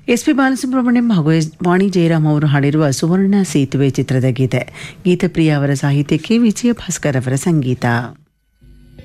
S P Balasubrahmanyam ಹಾಗೂ ವಾಣಿ ಜಯರಾಮ್ ಅವರು ಹಾಡಿರುವ ಸುವರ್ಣ ಸೇತುವೆ ಚಿತ್ರದ ಗೀತೆ. ಗೀತಪ್ರಿಯ ಅವರ ಸಾಹಿತ್ಯಕ್ಕೆ ವಿಜಯ ಭಾಸ್ಕರ್ ಅವರ ಸಂಗೀತ.